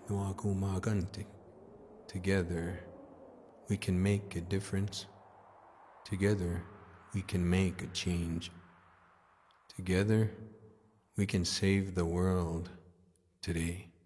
Nuakumagantik. Together, we can make a difference. Together, we can make a change. Together, we can save the world today.